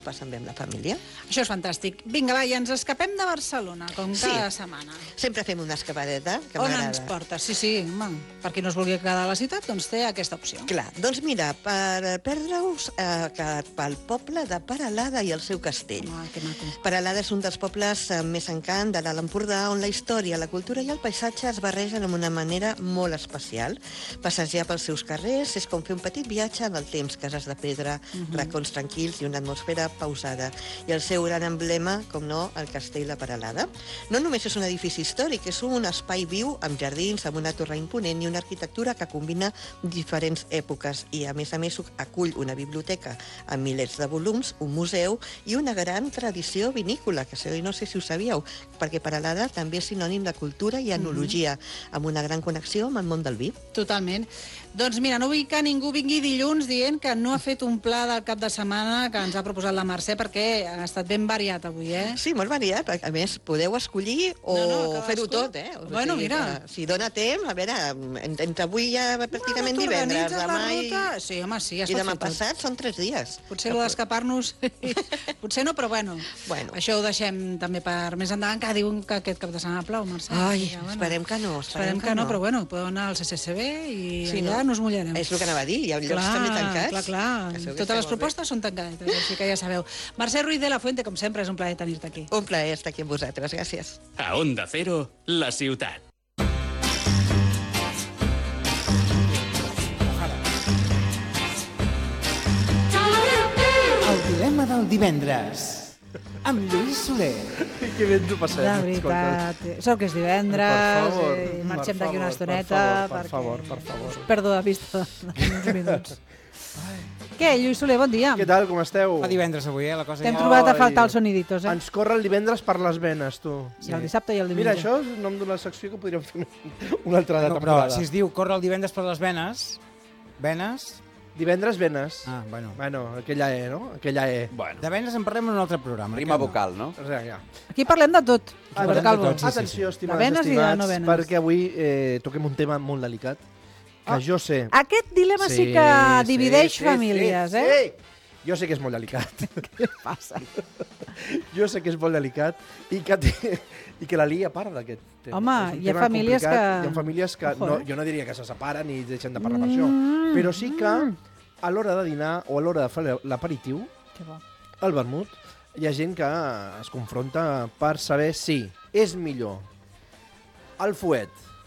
passen bé amb la família. Això és fantàstic. Vinga, va, i ens escapem de Barcelona, com cada setmana. Sempre fem una escapadeta, que On m'agrada. ens porta? Sí, home, per qui no es vulgui quedar a la ciutat, doncs té aquesta opció. Clar, doncs mira, per perdre-us pel poble de Peralada i el seu castell. Ah, que maco. Peralada és un dels pobles amb més encant de l'Alt Empordà, on la història, la cultura i el paisatge es barregen d'una manera molt especial. Passejar pels seus carrers és com fer un petit viatge en el temps, cases de pedra, racons tranquils i una atmosfera pausada. I el seu gran emblema, com no, el castell de Peralada. No només és un edifici històric, és un espai viu amb jardins, amb una torre imponent i una arquitectura que combina diferents èpoques i, a més, acull una biblioteca amb milers de volums, un museu i una gran tradició vinícola, que no sé si ho sabíeu, perquè Peralada també és sinònim de cultura i enologia, amb una gran connexió amb el món del vi. Totalment. Doncs mira, no vull que ningú vingui dilluns dient que no ha fet un pla del cap de setmana que ens ha proposat la Mercè, perquè ha estat ben variat avui, eh? Sí, molt variat. A més, podeu escollir o fer-ho tot, eh? Bueno, mira. Si dona temps, a veure, entre avui ja pràcticament divendres, demà Sí, home, sí, ja es i pot demà fer tot. passat són 3 dies. Potser lo d'escapar-nos, potser no, però bueno. Això ho deixem també per més endavant, que diuen que aquest cap de setmana plou, Mercè. Ai, esperem que no. Esperem que no, però bueno, podeu anar al CCCB i allà no us mullarem. És el que anava a dir, hi ha llocs també tancats. Clar. Totes les propostes són tancades, així que ja sabeu. Mercè Ruiz de la Fuente, com sempre, és un plaer tenir-te aquí. Un plaer estar aquí amb vosaltres, gràcies. A Onda Cero, la ciutat. El dilema del divendres, amb Lluís Soler. Que bé ens ho passem. De veritat. Sort que és divendres, marxem d'aquí una estoneta. Per favor. Perdo de vista uns minuts. Què, Lluís Soler, bon dia. Què tal, com esteu? Fa divendres avui, la cosa T'hem ja... trobat a faltar els soniditos, eh? Ens corre el divendres per les venes, tu. I el dissabte i el diumenge. Mira, això és el nom d'una secció que podríem fer una altra de No, però temporada. si es diu corre el divendres per les venes... Venes? Divendres, venes. Ah, bueno. Bueno, aquella E, no? Aquella E. Bueno, De venes en parlem en un altre programa. rima que no. vocal, no? O sigui, ja. Aquí parlem de tot. parlem de Calvo. tot, sí. Atenció, De estimades, venes i de estimats, no venes. perquè avui toquem un tema molt delicat, que jo sé... Aquest dilema sí que divideix famílies, eh? Sí. Jo sé que és molt delicat. Què passa? Jo sé que és molt delicat i que la lia part d'aquest tema. Home, És un hi ha tema famílies complicat, que- Hi ha famílies que, Ojo, no, eh? jo no diria que se separen i deixen de parlar per això, però sí que a l'hora de dinar o a l'hora de fer l'aperitiu, Que bo. el vermut, hi ha gent que es confronta per saber si és millor el fuet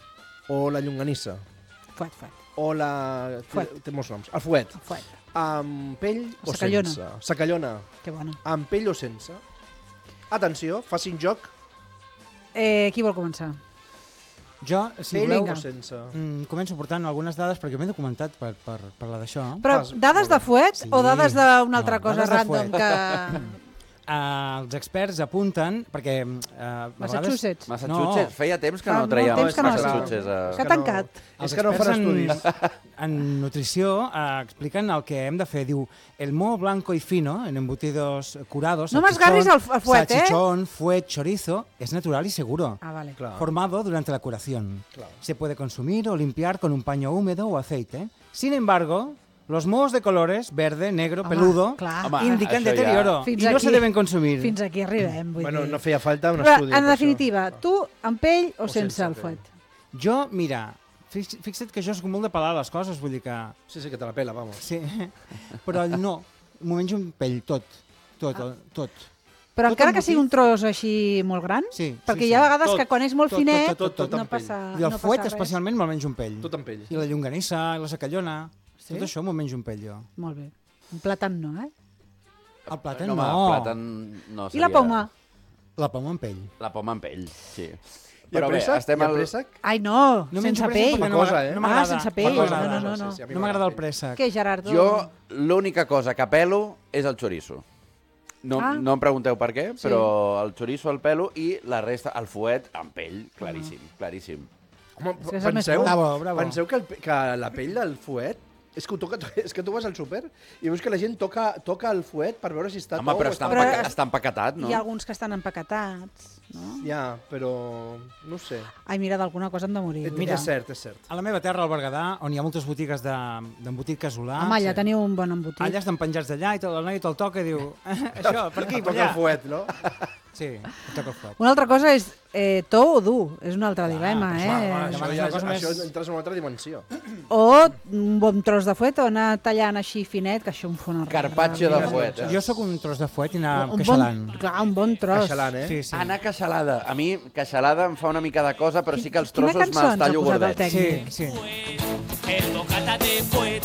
o la llonganissa Fuet. o la... Fuet. Té molts noms. El fuet. Fuet. Amb pell o Sacallona. sense? Sacallona. Que bona. Amb pell o sense? Atenció, facin joc. Qui vol començar? Jo, si Pell voleu, o sense? començo portant algunes dades perquè m'he documentat per parlar d'això. Però dades de fuet Sí. o dades d'una altra No, cosa dades de random fuet. que... Els experts apunten, perquè... a vegades- Massachusetts. Massachusetts, feia temps que Fa no molt traiem temps que no Massachusetts. Que ha tancat. És que no fan estudis. En nutrició expliquen el que hem de fer. Diu, el moho blanco y fino en embutidos curados... No m'esgarris el fuet, salchichón, fuet, chorizo, es natural y seguro. Ah, vale. Clar. Formado durante la curación. Claro. Se puede consumir o limpiar con un paño húmedo o aceite. Sin embargo, los mohos de colores, verde, negro, Home, peludo, clar. Home, indican això ja- deterioro Fins y no aquí. se deben consumir. Fins aquí arribem, vull Bueno, dir. no feia falta un Però, estudi. en per definitiva, això. tu amb pell o O sense sense el pell. fuet? Jo, mira, fixa't que jo soc molt de pelar les coses, vull dir que... Sí, que te la pela, vamos. Sí, però no, m'ho menjo un pell, tot. Però Tot encara que embotit? sigui un tros així molt gran? Sí, Perquè sí, hi ha sí. vegades Tot, que quan és molt tot, finet tot no amb pell. passa, I el no fuet passa res. especialment me'l menjo un pell. Tot amb pell. I la llonganissa, i la sacallona, Sí? tot això m'ho menjo un pell jo. Molt bé. Un plàtan no, eh? El plàtan No, no. home, plàtan no I seria... la poma? La poma amb pell. La poma amb pell, sí. I el préssec? estem I el al... préssec? Ai, no, No sense menjo préssec pell. perquè Una cosa, no eh? m'agrada. sense pell. No m'agrada. No, no, no. Sí, sí, a mi No m'agrada el pell. préssec. Què, Gerardo? Jo, l'única cosa que pelo és el xoriço. No, Ah. no em pregunteu per què, Sí. però el xoriço el pelo i la resta, el fuet amb pell, claríssim, claríssim. Home, És que és el més penseu, bo. Bravo, bravo. penseu que la pell del fuet És que tu vas al súper i veus que la gent toca el fuet per veure si està Home, tou però o està empaquetat, no? Hi ha alguns que estan empaquetats, no? Ja, però no ho sé. Ai, mira, d'alguna cosa hem de morir. Mira. És cert. A la meva terra, al Berguedà, on hi ha moltes botigues d'embotit casolà... Home, allà teniu un bon embotit. Allà estan penjats d'allà i la noia te'l toca i diu... Això, per aquí, per Toca allà. el fuet, no? Sí, et toca el fuet. Una altra cosa és tou o dur, és un altre dilema, Això entres en una altra dimensió. O un bon tros de fuet o anar tallant així finet, que això em fa una Carpaccio de fuet. Jo sóc un tros de fuet i anar Un queixalant. Clar, un bon tros. Queixalant, Sí, sí. Anar queixalada. A mi, queixalada em fa una mica de cosa, però sí que els Quina trossos cançó ens ha m'estallo posat el gordets. tècnic? Sí, sí. El bocata de fuet,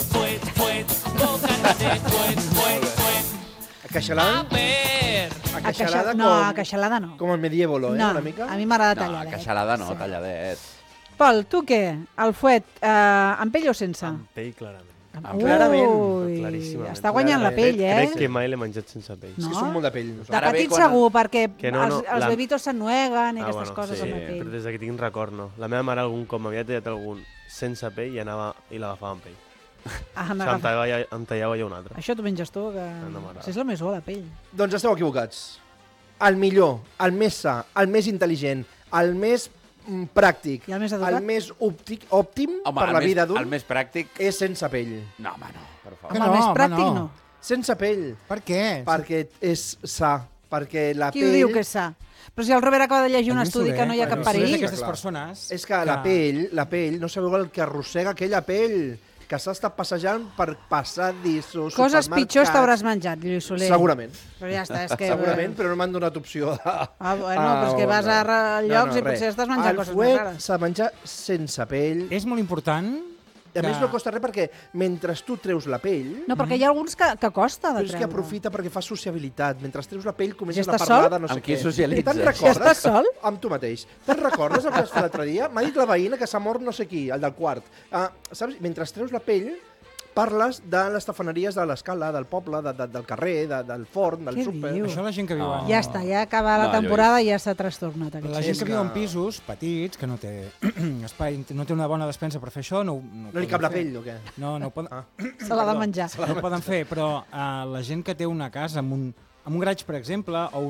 bocata de fuet. Queixalada? Queixalada No, a queixalada no. com el medievolo, No, una mica? a mi m'agrada No, talladet. queixalada no, talladet. Pol, tu què? El fuet, amb pell o sense? Amb pell, clarament. Clarament. Ui, Claríssimament. està guanyant la pell, Crec que eh? mai l'he menjat sense pell. És que som molt de pell, De nosaltres. Ara bé, petit quan- segur, perquè Que no, els la- bebitos s'ennueguen i aquestes bueno, coses sí, amb la però pell. des que tinc record, no. La meva mare algun cop m'havia tallat algun sense pell i anava i l'agafava amb pell. Ah, O sigui, n'agafa. em tallava ja un altre. Això t'ho menges tu, que No m'agrada. si és el més bo, la pell. Doncs esteu equivocats. El millor, el més sa, el més intel·ligent, el més pràctic, I el més educat? el més òptim Home, per la vida el d'un més pràctic... és sense pell. No, home, no, per favor. Home, el més pràctic home, no. Sense pell, Per què? perquè és sa, perquè la Qui pell... ho diu que és sa? Però si el Robert acaba de llegir un Lluís estudi Soler, que no hi ha cap Lluís Soler és perill... d'aquestes Clar. persones... És que la pell, no sabeu el que arrossega aquella pell, que s'ha estat passejant per passadissos, Coses supermercats... pitjors t'hauràs menjat, Lluís Soler. Segurament. Però ja està, és que... Segurament, però no m'han donat opció de... Ah, bueno, però és que vas a llocs i potser estàs menjant coses més El rares. fuet s'ha de menjar sense pell. És molt important... A més, no costa res perquè mentre tu treus la pell... No, perquè hi ha alguns que costa de Però és que treure. aprofita perquè fa sociabilitat. Mentre treus la pell comences Si a estàs parlar sol? de no sé Amb qui què. socialitzes? Te'n Si recordes? estàs sol? Amb tu mateix. Te'n recordes el que vas fer l'altre dia? M'ha dit la veïna que s'ha mort no sé qui, el del quart. Saps? Mentre treus la pell, parles de les tafaneries de l'escala, del poble, del carrer, del forn, del Què súper. dius? Això la gent que viu en... Ja està, ja acaba la No, temporada i ja s'ha trastornat. La Aquest. gent És que viu que- en pisos petits, que no té espai, no té una bona despensa per fer això, no No li poden cap la fer. pell, o què? No, no ho poden, Se l'ha de menjar. no ho poden fer, però la gent que té una casa amb un graig, per exemple, o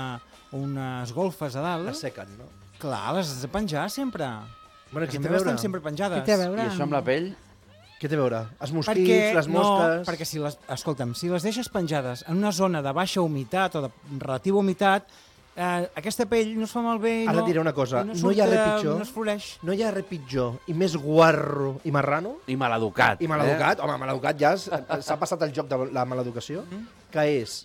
unes golfes a dalt, Es sequen, no? clar, les has de penjar sempre. Bueno, Les què té a meves veure? estan sempre penjades. Què té a veure? I això amb la pell? Què té a veure? Els mosquits, les mosques... No, perquè escolta'm, si les deixes penjades en una zona de baixa humitat o de relativa humitat, aquesta pell no es fa malbé i Ara no, diré una cosa, i no hi ha surt, res pitjor. No es floreix. No hi ha res pitjor i més guarro i marrano I maleducat. i maleducat. Home, maleducat ja s'ha passat el joc de la maleducació, que és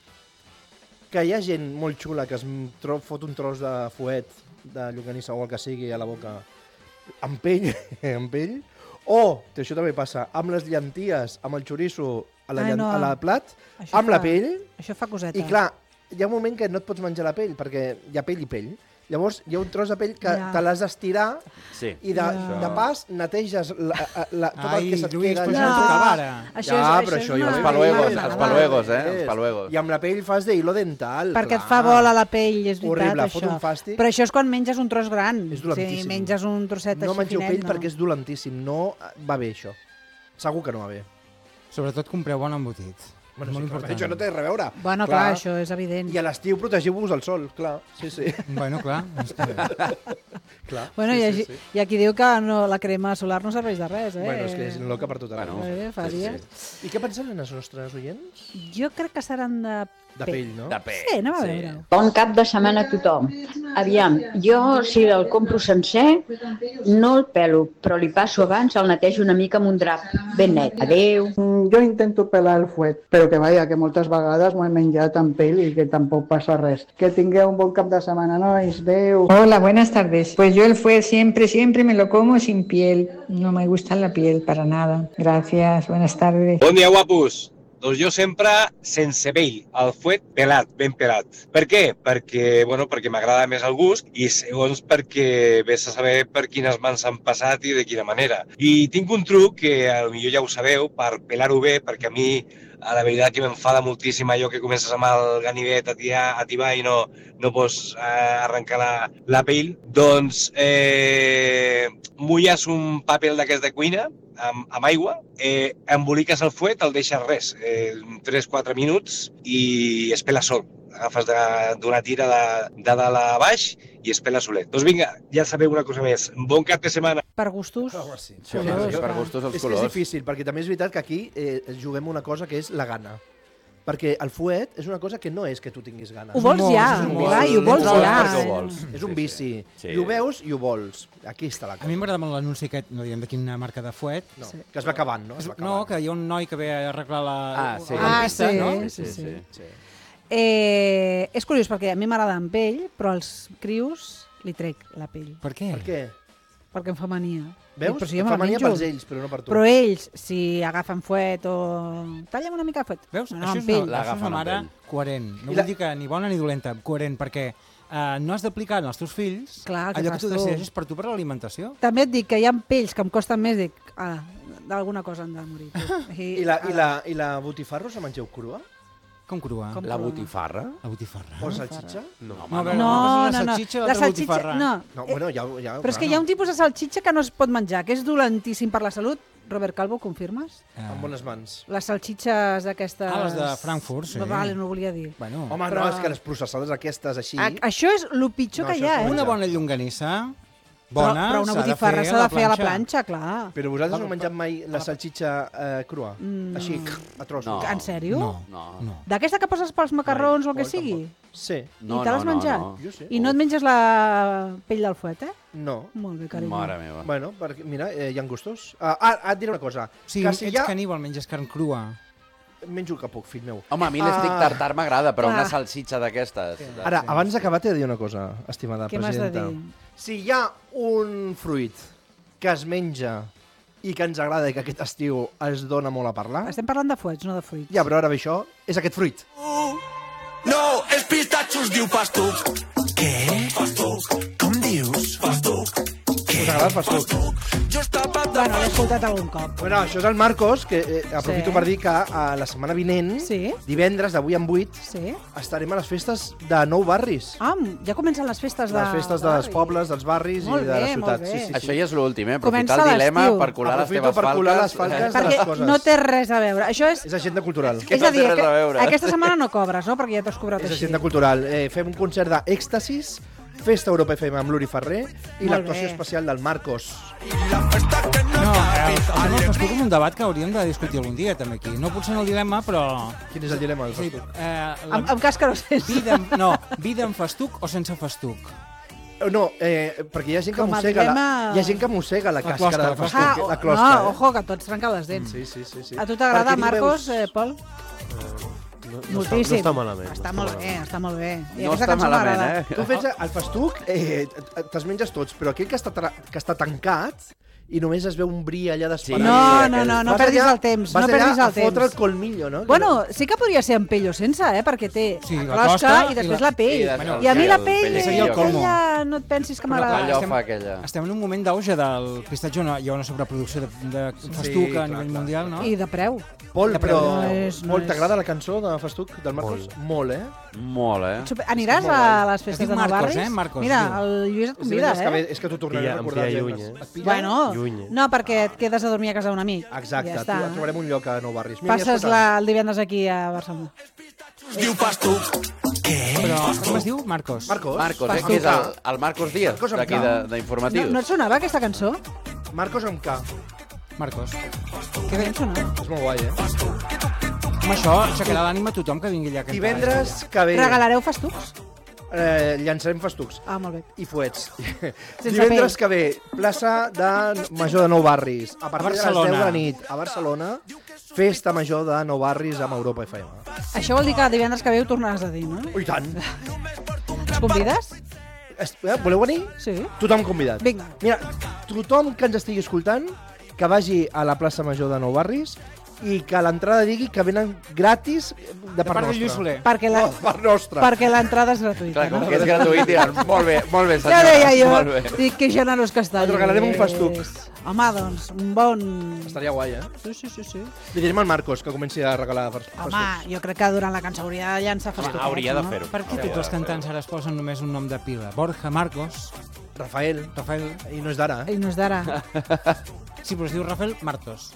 que hi ha gent molt xula que es fot un tros de fuet, de llonganissa o el que sigui a la boca amb pell, amb pell, o, això també passa, amb les llenties, amb el xoriço a la, Ai, no. a la plat, Això amb la fa- pell, Això fa coseta. i clar, hi ha un moment que no et pots menjar la pell, perquè hi ha pell i pell. Llavors, hi ha un tros de pell que Ja. te l'has d'estirar Sí. i de pas neteges tot el que se't Lluís, queda però allà. això no tocava ara. Això Ja, és, però això això és jo una- ho he Els paluegos, vist. els paluegos, els És. paluegos. I amb la pell fas de hilo dental. Perquè et clar. fa bola la pell, és veritat, Horrible, això. fot un fàstic. Però això és quan menges un tros gran. És dolentíssim. Si menges un trosset No així mengeu finet, pell no. perquè és dolentíssim. No va bé, això. Segur que no va bé. Sobretot compreu bon embotit. Bueno, Molt sí, clar, important. això no té res a veure. Bueno, clar, això és evident. I a l'estiu protegiu-vos del sol, clar. Sí, sí. Bueno, clar. És que... clar. Bueno, sí, hi ha qui diu que no, la crema solar no serveix de res, eh? Bueno, és que és loca per tot arreu. Fa dies. I què pensen els nostres oients? Jo crec que seran De pell, no? De pell. Sí, anem a veure. Bon cap de setmana a tothom. Aviam, jo si el compro sencer no el pelo, però li passo abans, el netejo una mica amb un drap ben net. Adéu. Jo intento pelar el fuet, però que vaja, que moltes vegades m'ho he menjat amb pell i que tampoc passa res. Que tingueu un bon cap de setmana, nois. Adéu. Hola, buenas tardes. Pues yo el fuet siempre me lo como sin piel. No me gusta la piel para nada. Gracias, buenas tardes. Bon dia, guapos. Doncs jo sempre sense pell, el fuet pelat, ben pelat. Per què? Perquè m'agrada més el gust i segons perquè vés a saber per quines mans s'han passat i de quina manera. I tinc un truc que potser ja ho sabeu, per pelar-ho bé, perquè a mi la veritat que m'enfada moltíssim allò que comences amb el ganivet a tibar i no pots arrencar la pell. Doncs mulles un paper d'aquest de cuina amb aigua, emboliques el fuet, el deixes res, 3-4 minuts i es pela sol. Agafes d'una tira de dalt a baix i es pela solet. Doncs vinga, ja sabeu una cosa més. Bon cap de setmana. Per gustos. Sí, per gustos els és colors. que és difícil, perquè també és veritat que aquí juguem una cosa que és la gana. Perquè el fuet és una cosa que no és que tu tinguis gana. Ho vols ja, i ho vols ja. És un vici. I ho veus i ho vols. Aquí està la cosa. A mi m'agrada molt l'anunci aquest, no diem de quina marca de fuet. No, que es va acabant, no? No, que hi ha un noi que ve a arreglar la pista, no? Sí. És curiós, perquè a mi m'agrada amb pell, però als crios li trec la pell. Per què? Per què? Perquè em fa mania. Veus? Em fa mania pels ells, però no per tu. Però ells, si agafen fuet o... Talla'm una mica de fuet. Veus? No, això és una mare coherent. No vull dir que ni bona ni dolenta, coherent, perquè no has d'aplicar en els teus fills allò que tu decideixes per tu per l'alimentació. També et dic que hi ha pells que em costen més, dic, d'alguna cosa han de morir. I la botifarra us la mengeu crua? Com crua? La botifarra? La botifarra. O la salsitxa? No. La salsitxa, no. Bueno, però és que hi ha un tipus de salsitxa que no es pot menjar, que és dolentíssim per la salut. Robert Calvo, confirmes? Amb bones mans. Les salsitxes aquestes... les de Frankfurt, sí. Vale, no ho volia dir. Bueno, home, no, és que les processades aquestes així... Això és el pitjor que hi ha, Una bona llonganissa... Bona, però una botifarra s'ha de fer a la planxa, clar. Però vosaltres no heu menjat mai la salsitxa crua? Així, a trossos? En sèrio? No. D'aquesta que poses pels macarrons o el que sigui? Sí. I te l'has menjat? Jo sí. I no et menges la pell del fuet, eh? No. Molt bé, carinyo. Mare meva. Bueno, mira, hi ha gustos. Et diré una cosa. Sí, ets caníbal, menges carn crua. Menjo que poc, fill meu. Home, a mi l'estic tartar m'agrada, però una salsitxa d'aquestes... Ara, abans d'acabar t'he de dir una cosa, estimada presidenta. Què m'has de dir? Si hi ha un fruit que es menja i que ens agrada i que aquest estiu es dona molt a parlar... Estem parlant de fuets, no de fruits. Ja, però ara ve això, és aquest fruit. No, els pistatxos diu pastuc. Què? Pastuc. Com dius? Pastuc. Us agrada el pastuc? Bueno, l'he escoltat algun cop. Bueno, això és el Marcos, que aprofito per dir que la setmana vinent, divendres, d'avui en 8, estarem a les festes de Nou Barris. Ja comencen les festes de... Les festes dels pobles, dels barris i de la ciutat. Això ja és l'últim, aprofitar el dilema per colar les teves falques. Aprofito per colar les falques de les coses. Perquè no té res a veure. Això és agenda cultural. És a dir, aquesta setmana no cobres, no? Perquè ja t'has cobrat així. És agenda cultural. Fem un concert d'èxtasis, Festa Europa FM amb l'Uri Ferrer i l'actuació especial del Marcos. No, el tema del festuc és un debat que hauríem de discutir algun dia, també aquí. No potser en el dilema, però... Quin és el dilema del festuc? Amb casca no sé. Vida amb festuc o sense festuc? No, perquè hi ha gent que mossega la càscara del festuc, la closca. No, ojo, que tots trenquen les dents. Sí. A tu t'agrada, Marcos, Pol? Moltíssim. No està malament. Està molt bé. No està malament, Tu fes el festuc, te'ls menges tots, però aquell que està tancat i només es veu un bri allà d'esperar. No perdis el temps. Vas allà a fotre el colmillo, no? Bueno, sí que podria ser amb pell o sense, perquè té la closca i després la pell. I a mi la pell, aquella, no et pensis que m'agrada. Estem en un moment d'auge del pistatge, hi ha una sobreproducció de festuc a nivell mundial, no? I de preu. Pol, t'agrada la cançó de festuc del Marcos? Molt, Molt, eh? Aniràs a les festes de Nou Barris? Mira, el Lluís et convida, És que t'ho tornaré a recordar. Bueno, no, perquè et quedes a dormir a casa d'un amic. Exacte, trobarem un lloc a Nou Barris. Passes el divendres aquí a Barcelona. Diu pastuc. Què? Però com es diu? Marcos, que és el Marcos Díaz, d'aquí d'Informatius. No et sonava aquesta cançó? Marcos amb K. Marcos. Que bé em sonava. És molt guai, Amb això aixecarà l'ànima a tothom que vingui allà a cantar. Divendres que ve... Regalareu festucs? Llançarem festucs. Molt bé. I fuets. Divendres que ve, plaça de Major de Nou Barris. A partir de les 10 de la nit a Barcelona, festa major de Nou Barris amb Europa FM. Això vol dir que divendres que ve ho tornaràs a dir, no? I tant. Ens convides? Voleu venir? Sí. Tothom convidat. Vinga. Mira, tothom que ens estigui escoltant, que vagi a la plaça major de Nou Barris i que a l'entrada digui que venen gratis de part nostra. Lluís Soler. Perquè l'entrada és gratuïta, no? Clar, que és gratuït, diran, molt bé, senyora. Ja deia jo, dic que generós que està. Et regalarem un festuc. Home, doncs, un bon... Estaria guai, Sí. Li direm al Marcos que comenci a regalar festucs. Home, jo crec que durant la cançó hauria de llançar festucs. Hauria de fer-ho. Per què tots els cantants ara es posen només un nom de pila? Borja, Marcos... Rafael. I no és d'ara, I no és d'ara. Sí, però es diu Rafael Martos.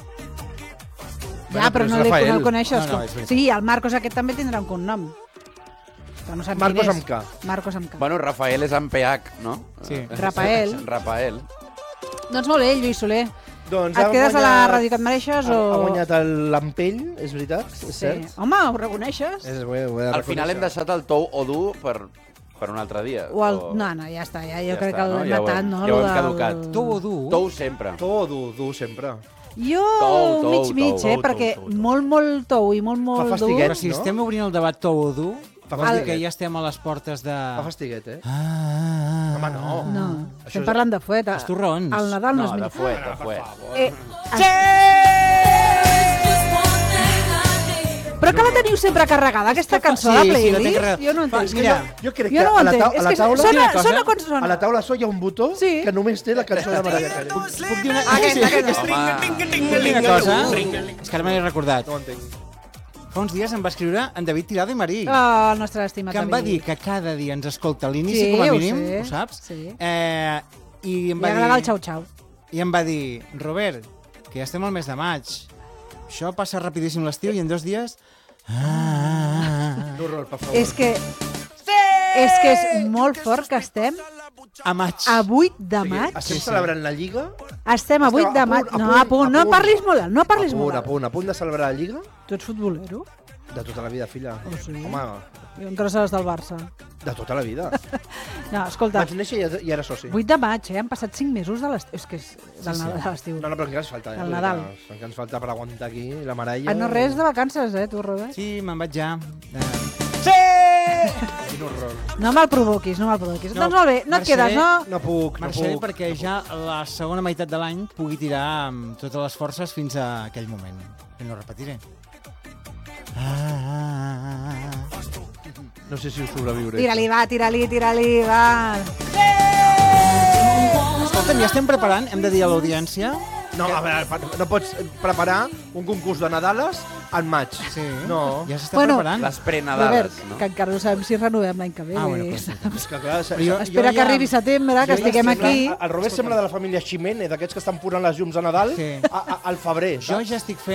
Ja, però no el coneixes. No, és veritat. Sí, el Marcos aquest també tindrà un cognom. No sap Marcos quin és. amb K. Marcos amb K. Bueno, Rafael és amb PH, no? Sí. Rafael. Rafael. Doncs molt bé, Lluís Soler. Doncs Et quedes a la ràdio que et mereixes o...? Ha guanyat l'Ampell, és veritat? És cert? Home, ho reconeixes? Al final hem deixat el tou o dur per un altre dia. No, ja està, jo crec que l'hem matat, no? Ja ho hem caducat. Tou o dur? Tou sempre. Tou o dur sempre. Jo mig, perquè molt tou i molt dur... Però si estem obrint el debat tou o dur, vol dir que ja estem a les portes de... Fa fastiguet, Home, no. No, estem parlant de fuet. Els torrons. El Nadal no és de fuet, de fuet. Però que la teniu sempre carregada, aquesta cançó de playlist? Jo no entenc. Mira, jo crec que a la taula... Sona quan sona. A la taula hi ha un botó que només té la cançó de Mariah Carey. Puc dir una... Aquesta. cosa? És que ara me n'he recordat. No ho entenc. Fa uns dies em va escriure en David Tirado i Marí. El nostre estimat que em va dir que cada dia ens escolta a l'inici, com a mínim, ho saps? Sí. I em va li agrada el xau-xau. I em va dir, Robert, que ja estem al mes de maig. Això passa rapidíssim l'estiu i en 2 dies... Horror, per favor. És que és molt fort que estem a maig. A 8 de maig. Estem celebrant la Lliga? Estem a 8 de maig. No, a punt. No parlis molt alt. No parlis molt alt. A punt de celebrar la Lliga? Tu ets futbolero? De tota la vida, filla. Oh, sí? Home, jo encara seràs del Barça. de tota la vida. No, escolta. Vaig néixer i era soci. 8 de maig, han passat 5 mesos de l'estiu. És que és del Nadal de l'estiu. No, però encara ens falta. Del Nadal. Encara ens falta per aguantar aquí la maralla. No res de vacances, tu, Robert? Sí, me'n vaig ja. Sí! Quin horror. No me'l provoquis, no me'l provoquis. Doncs molt bé, no et quedes, no? No puc, no Marxaré puc. perquè ja la segona meitat de l'any pugui tirar amb totes les forces fins a aquell moment. I no repetiré. No sé si ho sobreviuré. Tira-li, va, tira-li, va. Escolta'm, ja estem preparant, hem de dir a l'audiència... No, a veure, no pots preparar un concurs de Nadales en maig. Sí, no. Ja s'està preparant. Les pre-Nadales, no? Que encara no sabem si renovem l'any que ve. Bueno, és que clar... Espera que arribi setembre, que estiguem aquí. El Robert sembla de la família Ximene, d'aquests que estan posant les llums a Nadal al febrer. Jo ja estic fent